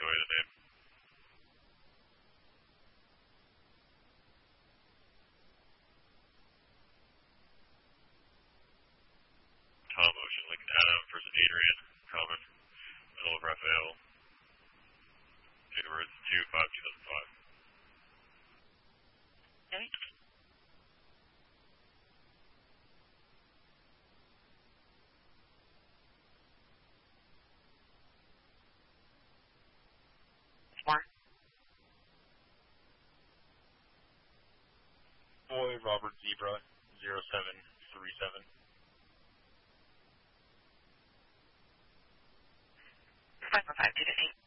away the name. Tom Ocean, Lincoln Adam, first Adrian, Common, middle of Raphael, January 2/5/2005. Okay. More. Boy Robert Zebra 0737. 545 to 8.